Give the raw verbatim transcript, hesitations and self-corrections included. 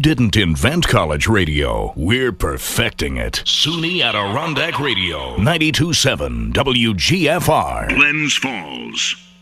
didn't invent college radio. We're perfecting it. SUNY Adirondack Radio, ninety-two point seven W G F R. Glens Falls.